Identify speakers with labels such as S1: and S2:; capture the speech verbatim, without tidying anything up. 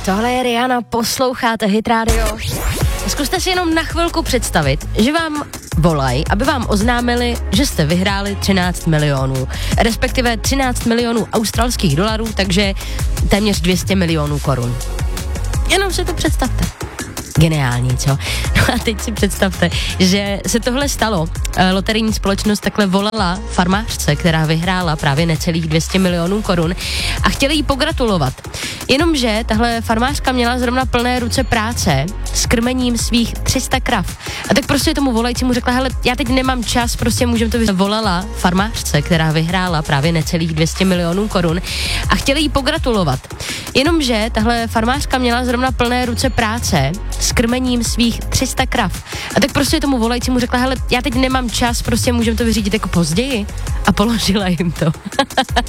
S1: tohle je Rihanna, posloucháte Hit Radio. Zkuste si jenom na chvilku představit, že vám volají, aby vám oznámili, že jste vyhráli třináct milionů, respektive třináct milionů australských dolarů, takže téměř dvě stě milionů korun. Jenom si to představte. Geniální, co? No a teď si představte, že se tohle stalo. Loterijní společnost takhle volala farmářce, která vyhrála právě necelých dvě stě milionů korun a chtěli jí pogratulovat. Jenomže tahle farmářka měla zrovna plné ruce práce s krmením svých tři sta krav. A tak prostě tomu volajícímu řekla, hele, já teď nemám čas, prostě můžeme to vyřešit. Volala farmářce, která vyhrála právě necelých dvě stě milionů korun a chtěli jí pogratulovat. Jenomže tahle farmářka měla zrovna plné ruce práce s krmením svých tři sta krav. A tak prostě tomu volajícímu řekla, hele, já teď nemám čas, prostě můžeme to vyřídit jako později. A položila jim to.